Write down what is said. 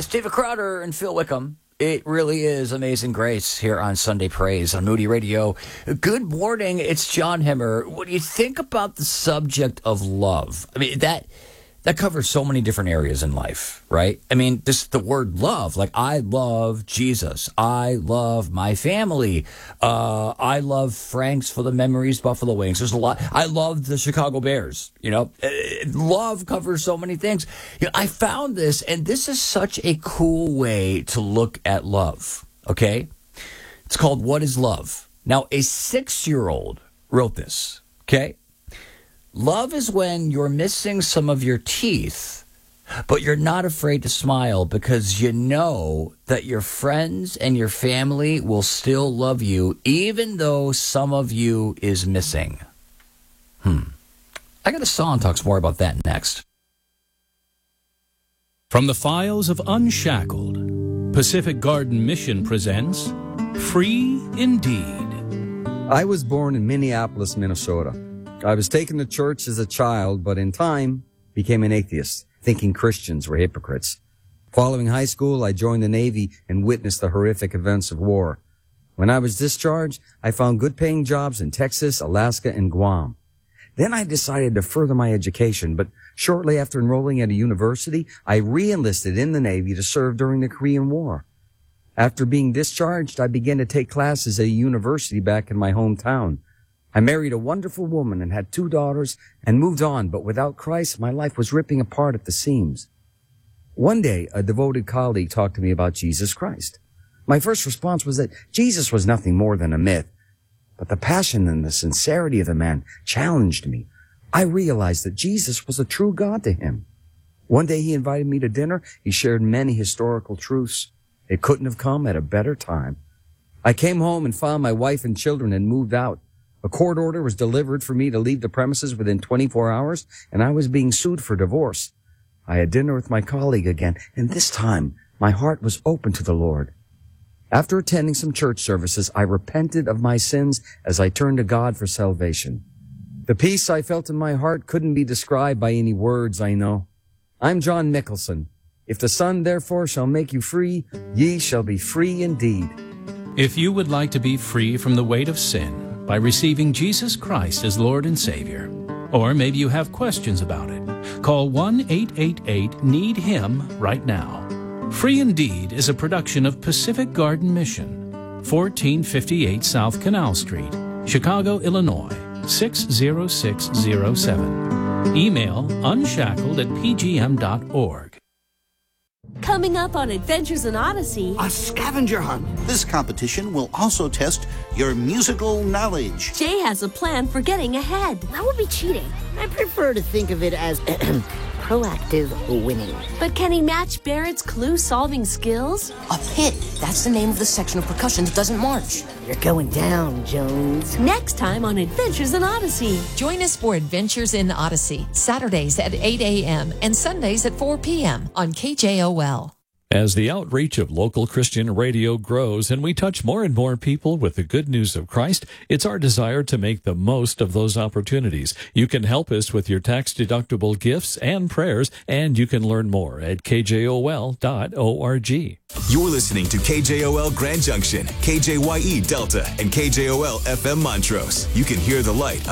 It's David Crowder and Phil Wickham. It really is Amazing Grace here on Sunday Praise on Moody Radio. Good morning. It's John Hemmer. When you think about the subject of love, I mean, that covers so many different areas in life, right? I mean, just the word love, like I love Jesus. I love my family. I love Frank's for the Memories Buffalo Wings. There's a lot. I love the Chicago Bears. You know, love covers so many things. You know, I found this, and this is such a cool way to look at love, okay? It's called What is Love? Now, a 6-year-old wrote this, okay? Love is when you're missing some of your teeth, but you're not afraid to smile because you know that your friends and your family will still love you even though some of you is missing. I got a song that talks more about that next. From the files of Unshackled, Pacific Garden Mission presents Free Indeed. I was born in Minneapolis, Minnesota. I was taken to church as a child, but in time became an atheist, thinking Christians were hypocrites. Following high school, I joined the Navy and witnessed the horrific events of war. When I was discharged, I found good-paying jobs in Texas, Alaska, and Guam. Then I decided to further my education, but shortly after enrolling at a university, I re-enlisted in the Navy to serve during the Korean War. After being discharged, I began to take classes at a university back in my hometown. I married a wonderful woman and had 2 daughters and moved on, but without Christ, my life was ripping apart at the seams. One day, a devoted colleague talked to me about Jesus Christ. My first response was that Jesus was nothing more than a myth, but the passion and the sincerity of the man challenged me. I realized that Jesus was a true God to him. One day he invited me to dinner. He shared many historical truths. It couldn't have come at a better time. I came home and found my wife and children had moved out. A court order was delivered for me to leave the premises within 24 hours, and I was being sued for divorce. I had dinner with my colleague again, and this time my heart was open to the Lord. After attending some church services, I repented of my sins as I turned to God for salvation. The peace I felt in my heart couldn't be described by any words I know. I'm John Nicholson. If the Son therefore shall make you free, ye shall be free indeed. If you would like to be free from the weight of sin by receiving Jesus Christ as Lord and Savior, or maybe you have questions about it, call 1-888-NEED-HIM right now. Free Indeed is a production of Pacific Garden Mission, 1458 South Canal Street, Chicago, Illinois, 60607. Email unshackled@pgm.org. Coming up on Adventures in Odyssey, a scavenger hunt. This competition will also test your musical knowledge. Jay has a plan for getting ahead. That would be cheating. I prefer to think of it as proactive winning. But can he match Barrett's clue-solving skills? A pit. That's the name of the section of percussion that doesn't march. You're going down, Jones. Next time on Adventures in Odyssey. Join us for Adventures in Odyssey, Saturdays at 8 a.m. and Sundays at 4 p.m. on KJOL. As the outreach of local Christian radio grows and we touch more and more people with the good news of Christ, it's our desire to make the most of those opportunities. You can help us with your tax-deductible gifts and prayers, and you can learn more at kjol.org. You're listening to KJOL Grand Junction, KJYE Delta, and KJOL FM Montrose. You can hear the light